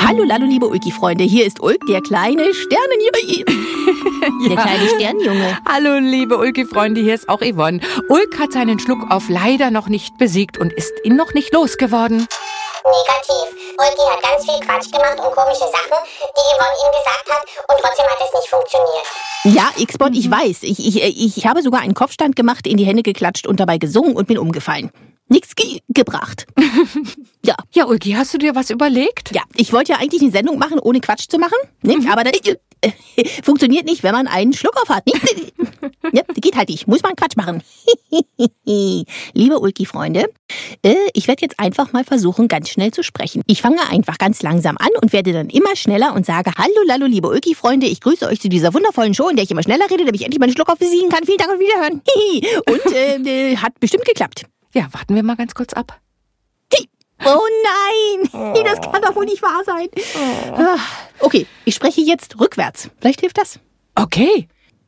Hallo, Lalo, liebe Ulki-Freunde. Hier ist Ulk, der kleine Sternenjunge. Der kleine Sternenjunge. Hallo, liebe Ulki-Freunde, hier ist auch Yvonne. Ulk hat seinen Schluckauf leider noch nicht besiegt und ist ihn noch nicht losgeworden. Negativ. Ulki hat ganz viel Quatsch gemacht und komische Sachen, die Yvonne ihm gesagt hat, und trotzdem hat es nicht funktioniert. Ja, X-Bot, ich weiß. Ich habe sogar einen Kopfstand gemacht, in die Hände geklatscht und dabei gesungen und bin umgefallen. Nichts gebracht. Ja. Ja, Ulki, hast du dir was überlegt? Ja, ich wollte ja eigentlich eine Sendung machen, ohne Quatsch zu machen. Nicht? Aber das funktioniert nicht, wenn man einen Schluck auf hat. Nicht? Ja, geht halt nicht. Muss man Quatsch machen. Liebe Ulki-Freunde, ich werde jetzt einfach mal versuchen, ganz schnell zu sprechen. Ich fange einfach ganz langsam an und werde dann immer schneller und sage: Hallo, Lalo, liebe Ulki-Freunde, ich grüße euch zu dieser wundervollen Show, in der ich immer schneller rede, damit ich endlich meinen Schluck auf besiegen kann. Vielen Dank und Wiederhören. Und hat bestimmt geklappt. Ja, warten wir mal ganz kurz ab. Oh nein, das kann doch wohl nicht wahr sein. Okay, ich spreche jetzt rückwärts. Vielleicht hilft das. Okay.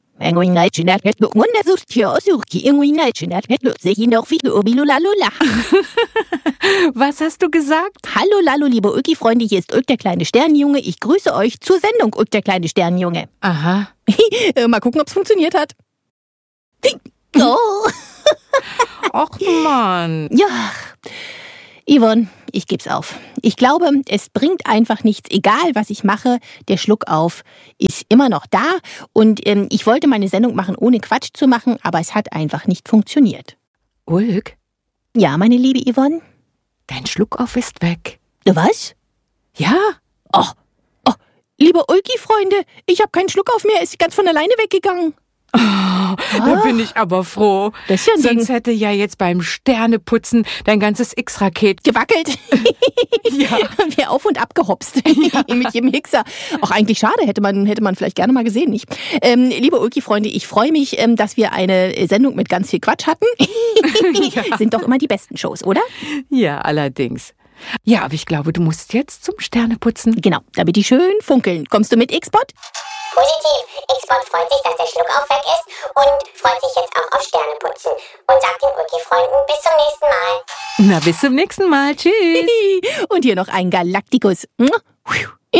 Was hast du gesagt? Hallo, Lalo, liebe Ulki-Freunde, hier ist Ulk, der kleine Sternenjunge. Ich grüße euch zur Sendung Ulk, der kleine Sternenjunge. Aha. Mal gucken, ob es funktioniert hat. Oh. Och, Mann. Ja, Yvonne, ich geb's auf. Ich glaube, es bringt einfach nichts, egal was ich mache. Der Schluckauf ist immer noch da. Und ich wollte meine Sendung machen, ohne Quatsch zu machen, aber es hat einfach nicht funktioniert. Ulk, Ja, meine liebe Yvonne? dein Schluckauf ist weg. Was? Ja? Oh, liebe Ulki-Freunde, ich habe keinen Schluckauf mehr, ist ganz von alleine weggegangen. Da bin ich aber froh. Das ist ja ein Sonst Ding. hätte ja jetzt beim Sterneputzen dein ganzes X-Raket Gewackelt. Ja. Wäre auf und ab gehopst. Mit jedem Hickser. Auch eigentlich schade, hätte man vielleicht gerne mal gesehen, nicht? Liebe Ulki-Freunde, ich freue mich, dass wir eine Sendung mit ganz viel Quatsch hatten. Ja. Sind doch immer die besten Shows, oder? Ja, allerdings. Ja, aber ich glaube, du musst jetzt zum Sterneputzen. Genau, damit die schön funkeln. Kommst du mit, X-Bot? Positiv. X-Bot freut sich, dass der Schluckauf weg ist und freut sich jetzt auch auf Sterneputzen. Und sagt den Ulki-Freunden bis zum nächsten Mal. Na, bis zum nächsten Mal. Tschüss. Und hier noch ein Galaktikus.